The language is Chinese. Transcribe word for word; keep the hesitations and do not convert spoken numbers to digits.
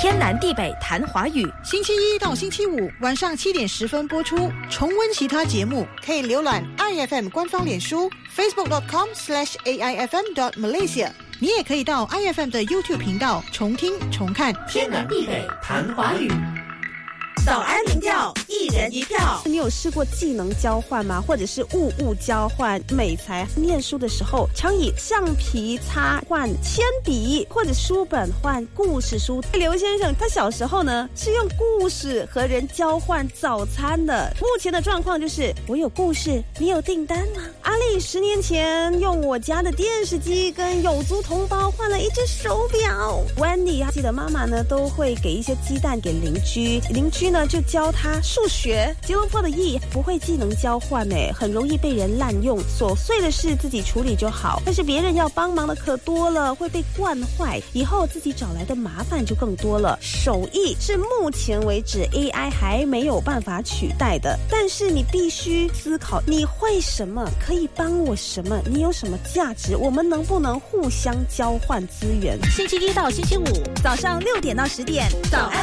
天南地北谈华语， 星期一到星期五晚上七点十分播出。重温其他节目，可以浏览 I F M 官方脸书 facebook dot com slash A I F M dot Malaysia。你也可以到 I F M 的 YouTube 频道重听重看。 天南地北谈华语。早安民调，一人一票。 你有试过技能交换吗？或者是物物交换？美才念书的时候，常以橡皮擦换铅笔，或者书本换故事书。刘先生他小时候呢是用故事和人交换早餐的。目前的状况就是我有故事，你有订单吗？阿丽十年前用我家的电视机跟有族同胞换了一只手表。Wendy 记得妈妈呢都会给一些鸡蛋给邻居，邻居呢就教他数学。吉隆坡的意不会技能交换诶，很容易被人滥用，琐碎的事自己处理就好，但是别人要帮忙的可多了，会被惯坏，以后自己找来的麻烦就更多了。手艺是目前为止 A I 还没有办法取代的，但是你必须思考你会什么，可以帮我什么，你有什么价值，我们能不能互相交换资源。 星期一到星期五早上六点到十点，早安